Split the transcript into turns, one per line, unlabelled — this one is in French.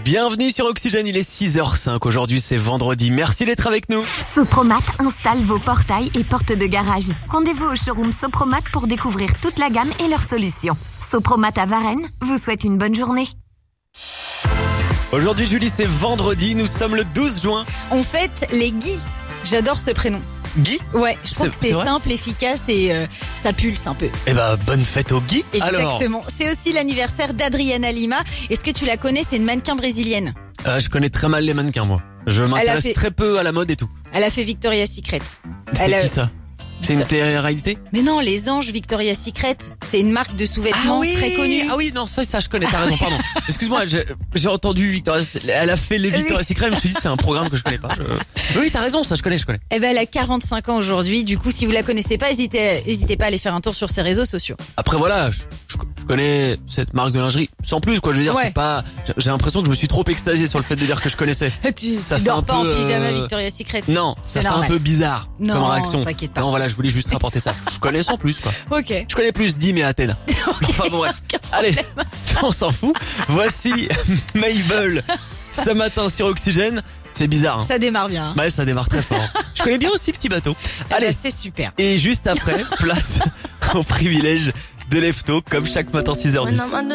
Bienvenue sur Oxygène, il est 6h05. Aujourd'hui, c'est vendredi. Merci d'être avec nous.
Sopromat installe vos portails et portes de garage. Rendez-vous au showroom Sopromat pour découvrir toute la gamme et leurs solutions. Sopromat à Varennes vous souhaite une bonne journée.
Aujourd'hui, Julie, c'est vendredi. Nous sommes le 12 juin.
On fête les Guy. J'adore ce prénom.
Guy ?
Ouais, je trouve que c'est
vrai
simple, efficace et ça pulse un peu.
Eh ben, bonne fête au Guy.
Exactement. C'est aussi l'anniversaire d'Adriana Lima. Est-ce que tu la connais? C'est une mannequin brésilienne.
Je connais très mal les mannequins, moi. Je m'intéresse très peu à la mode et tout.
Elle a fait Victoria's Secret.
C'est qui ça ? C'est une télé-réalité ?
Mais non, les Anges Victoria's Secret, c'est une marque de sous-vêtements très connue.
Ah oui, non, ça je connais, t'as raison, pardon. Excuse-moi, j'ai entendu Victoria's, elle a fait les Victoria's Secret, je me suis dit c'est un programme que je connais pas. Oui, t'as raison, ça je connais.
Eh ben, elle a 45 ans aujourd'hui, du coup, si vous la connaissez pas, hésitez pas à aller faire un tour sur ses réseaux sociaux.
Après voilà, je connais cette marque de lingerie, sans plus quoi, je veux dire, c'est pas, j'ai l'impression que je me suis trop extasié sur le fait de dire que je connaissais.
Tu dors pas en pyjama Victoria's Secret.
Non, ça fait un peu bizarre comme réaction.
T'inquiète pas.
Non, voilà, je voulais juste rapporter ça. Je connais sans plus quoi.
Ok.
Je connais plus Dim et Athènes. Enfin bon bref. Allez, on s'en fout. Voici Mabel ce matin sur Oxygène. C'est bizarre.
Ça démarre bien.
Ouais, ça démarre très fort. Je connais bien aussi Petit Bateau. Allez,
c'est super.
Et juste après, place au privilège de Lefto, comme chaque matin 6h10.